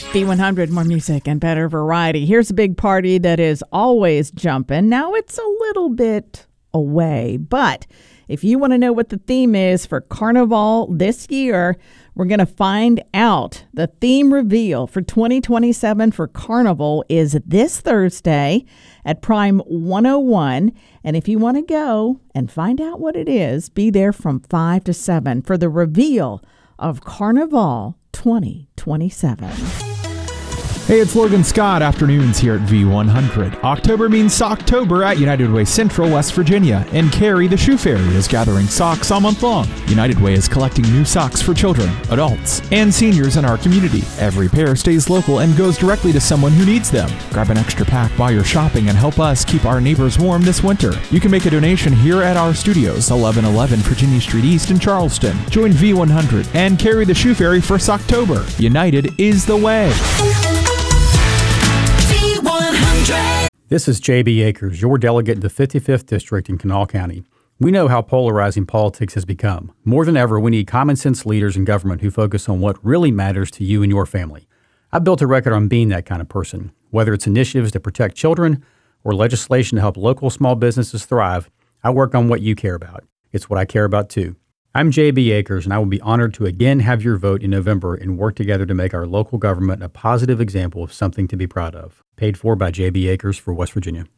B100, more music and better variety. Here's a big party that is always jumping. Now it's a little bit away, but if you want to know what the theme is for Carnival this year, we're going to find out. The theme reveal for 2027 for Carnival is this Thursday at Prime 101. And if you want to go and find out what it is, be there from 5 to 7 for the reveal of Carnival 2027. Hey, it's Logan Scott. Afternoons here at V100. October means Socktober at United Way Central, West Virginia. And Carrie, the Shoe Fairy, is gathering socks all month long. United Way is collecting new socks for children, adults, and seniors in our community. Every pair stays local and goes directly to someone who needs them. Grab an extra pack while you're shopping and help us keep our neighbors warm this winter. You can make a donation here at our studios, 1111 Virginia Street East in Charleston. Join V100 and Carrie the Shoe Fairy for Socktober. United is the way. This is J.B. Akers, your delegate in the 55th District in Kanawha County. We know how polarizing politics has become. More than ever, we need common sense leaders in government who focus on what really matters to you and your family. I've built a record on being that kind of person. Whether it's initiatives to protect children or legislation to help local small businesses thrive, I work on what you care about. It's what I care about too. I'm J.B. Akers, and I will be honored to again have your vote in November and work together to make our local government a positive example of something to be proud of. Paid for by J.B. Akers for West Virginia.